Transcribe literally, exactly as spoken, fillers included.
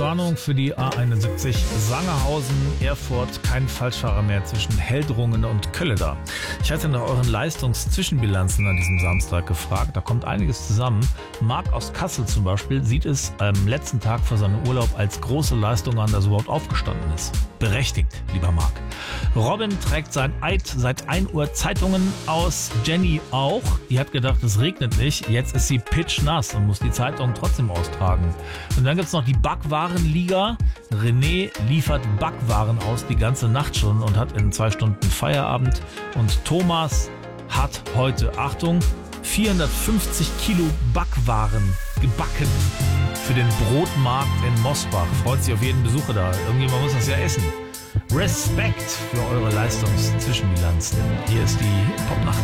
Warnung für die A einundsiebzig Sangerhausen, Erfurt. Kein Falschfahrer mehr zwischen Heldrungen und Kölleda. Ich hatte nach euren Leistungszwischenbilanzen an diesem Samstag gefragt. Da kommt einiges zusammen. Marc aus Kassel zum Beispiel sieht es am letzten Tag vor seinem Urlaub als große Leistung an, dass er überhaupt aufgestanden ist. Berechtigt, lieber Marc. Robin trägt sein Eid seit ein Uhr Zeitungen aus. Jenny auch. Die hat gedacht, es regnet nicht. Jetzt ist sie pitchnass und muss die Zeitung trotzdem austragen. Und dann gibt's noch die Backwarenliga. René liefert Backwaren aus die ganze Nacht schon und hat in zwei Stunden Feierabend. Und Thomas hat heute, Achtung, vierhundertfünfzig Kilo Backwaren gebacken für den Brotmarkt in Mosbach. Freut sich auf jeden Besucher da. Irgendjemand muss das ja essen. Respekt für eure Leistungszwischenbilanzen. Hier ist die Popnacht.